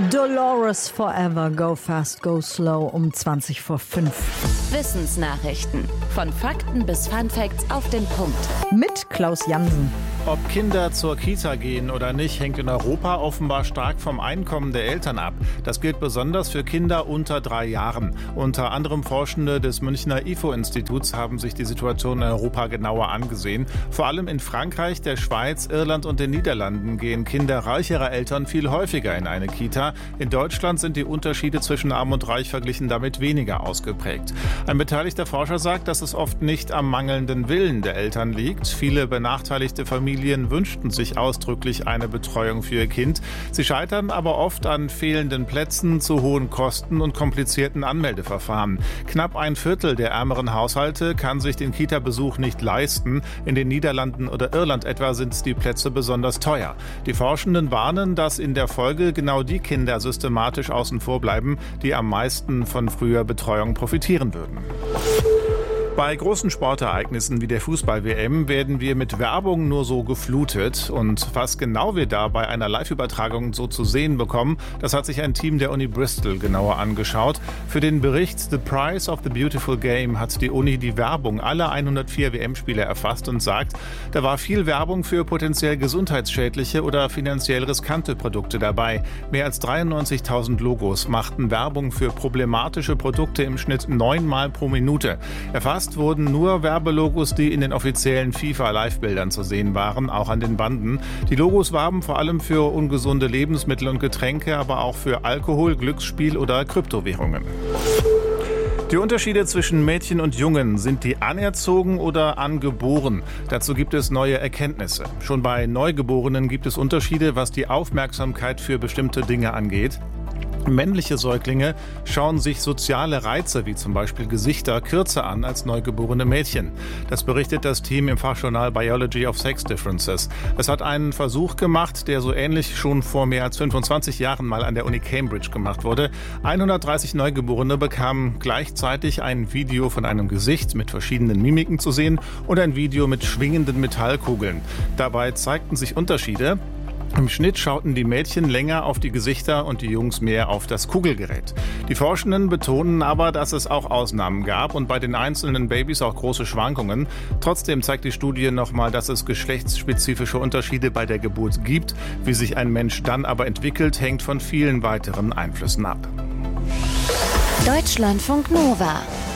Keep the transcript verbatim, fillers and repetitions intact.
Dolores Forever, Go Fast, Go Slow um zwanzig vor fünf. Wissensnachrichten. Von Fakten bis Funfacts auf den Punkt. Mit Klaus Jansen. Ob Kinder zur Kita gehen oder nicht, hängt in Europa offenbar stark vom Einkommen der Eltern ab. Das gilt besonders für Kinder unter drei Jahren. Unter anderem Forschende des Münchner I F O-Instituts haben sich die Situation in Europa genauer angesehen. Vor allem in Frankreich, der Schweiz, Irland und den Niederlanden gehen Kinder reicherer Eltern viel häufiger in eine Kita. In Deutschland sind die Unterschiede zwischen Arm und Reich verglichen damit weniger ausgeprägt. Ein beteiligter Forscher sagt, dass es oft nicht am mangelnden Willen der Eltern liegt. Viele benachteiligte Familien wünschten sich ausdrücklich eine Betreuung für ihr Kind. Sie scheitern aber oft an fehlenden Plätzen, zu hohen Kosten und komplizierten Anmeldeverfahren. Knapp ein Viertel der ärmeren Haushalte kann sich den Kita-Besuch nicht leisten. In den Niederlanden oder Irland etwa sind die Plätze besonders teuer. Die Forschenden warnen, dass in der Folge genau die Kinder systematisch außen vor bleiben, die am meisten von früher Betreuung profitieren würden. Bei großen Sportereignissen wie der Fußball-W M werden wir mit Werbung nur so geflutet. Und was genau wir da bei einer Live-Übertragung so zu sehen bekommen, das hat sich ein Team der Uni Bristol genauer angeschaut. Für den Bericht The Price of the Beautiful Game hat die Uni die Werbung aller hundertvier W M-Spiele erfasst und sagt, da war viel Werbung für potenziell gesundheitsschädliche oder finanziell riskante Produkte dabei. Mehr als dreiundneunzigtausend Logos machten Werbung für problematische Produkte im Schnitt neunmal pro Minute. Erfasst wurden nur Werbelogos, die in den offiziellen FIFA-Live-Bildern zu sehen waren, auch an den Banden. Die Logos warben vor allem für ungesunde Lebensmittel und Getränke, aber auch für Alkohol, Glücksspiel oder Kryptowährungen. Die Unterschiede zwischen Mädchen und Jungen, sind die anerzogen oder angeboren? Dazu gibt es neue Erkenntnisse. Schon bei Neugeborenen gibt es Unterschiede, was die Aufmerksamkeit für bestimmte Dinge angeht. Männliche Säuglinge schauen sich soziale Reize, wie zum Beispiel Gesichter, kürzer an als neugeborene Mädchen. Das berichtet das Team im Fachjournal Biology of Sex Differences. Es hat einen Versuch gemacht, der so ähnlich schon vor mehr als fünfundzwanzig Jahren mal an der Uni Cambridge gemacht wurde. hundertdreißig Neugeborene bekamen gleichzeitig ein Video von einem Gesicht mit verschiedenen Mimiken zu sehen und ein Video mit schwingenden Metallkugeln. Dabei zeigten sich Unterschiede. Im Schnitt schauten die Mädchen länger auf die Gesichter und die Jungs mehr auf das Kugelgerät. Die Forschenden betonen aber, dass es auch Ausnahmen gab und bei den einzelnen Babys auch große Schwankungen. Trotzdem zeigt die Studie nochmal, dass es geschlechtsspezifische Unterschiede bei der Geburt gibt. Wie sich ein Mensch dann aber entwickelt, hängt von vielen weiteren Einflüssen ab. Deutschlandfunk Nova